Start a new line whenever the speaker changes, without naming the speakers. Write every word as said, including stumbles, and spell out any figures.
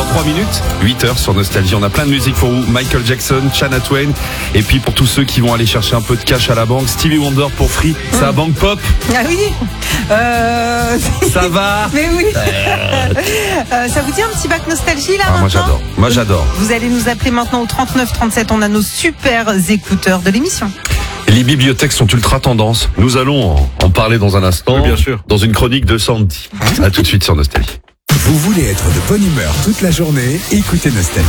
trois minutes, huit heures sur Nostalgie. On a plein de musique pour vous. Michael Jackson, Shania Twain. Et puis pour tous ceux qui vont aller chercher un peu de cash à la banque, Stevie Wonder pour Free. C'est à Banque Pop.
Ah oui. Euh...
Ça va.
Mais oui. euh, ça vous dit un petit bac nostalgie là
ah,
maintenant?
Moi j'adore. Moi j'adore.
Vous allez nous appeler maintenant au trente-neuf trente-sept. On a nos super écouteurs de l'émission.
Les bibliothèques sont ultra tendance. Nous allons en, en parler dans un instant.
Oui, bien sûr.
Dans une chronique de Sandy. À tout de suite sur Nostalgie.
Vous voulez être de bonne humeur toute la journée? Écoutez Nostalgie.